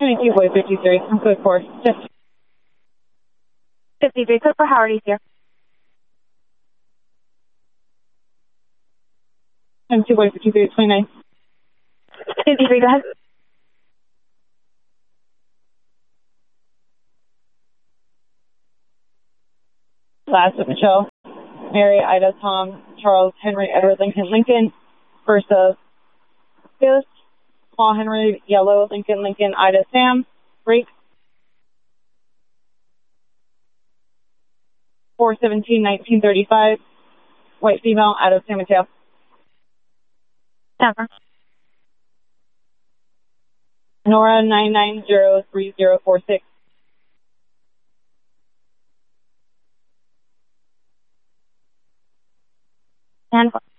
22 boy 53. I'm code 4. 53, code 4, Howard, he's here. 22 boy 53, 29. 53, go ahead. Last of Michelle, Mary, Ida, Tom, Charles, Henry, Edward, Lincoln, Lincoln. First of Ghost, Paul, Henry, Yellow, Lincoln, Lincoln, Ida, Sam, Break. 417, 1935. White female, out of San Mateo. Denver. Nora, 9903046. Denver.